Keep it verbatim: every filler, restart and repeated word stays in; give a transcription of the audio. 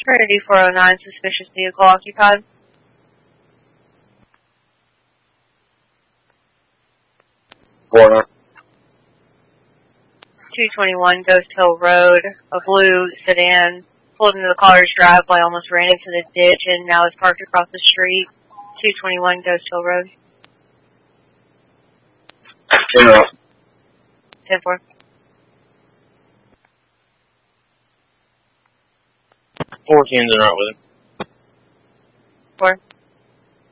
Trinity four oh nine, suspicious vehicle occupied. Corner. two twenty-one Ghost Hill Road, a blue sedan pulled into the caller's driveway, almost ran into the ditch, and now is parked across the street. two twenty-one Ghost Hill Road. Interrupt. ten four. fourteen's in route with him. four.